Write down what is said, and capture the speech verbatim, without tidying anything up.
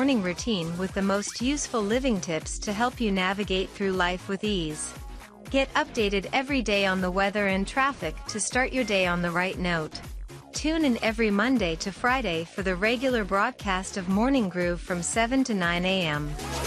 morning routine with the most useful living tips to help you navigate through life with ease. Get updated every day on the weather and traffic to start your day on the right note. Tune in every Monday to Friday for the regular broadcast of Morning Groove from seven to nine a m